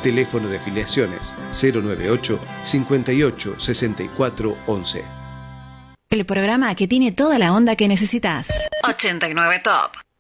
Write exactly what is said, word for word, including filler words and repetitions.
Teléfono de afiliaciones cero noventa y ocho, cincuenta y ocho, sesenta y cuatro, once. El programa que tiene toda la onda que necesitas. ochenta y nueve Top.